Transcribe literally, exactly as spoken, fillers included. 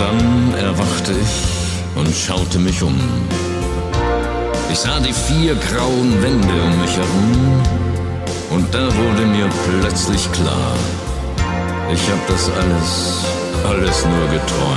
dann erwachte ich und schaute mich um. Ich sah die vier grauen Wände um mich herum und da wurde mir plötzlich klar, ich hab das alles, alles nur geträumt.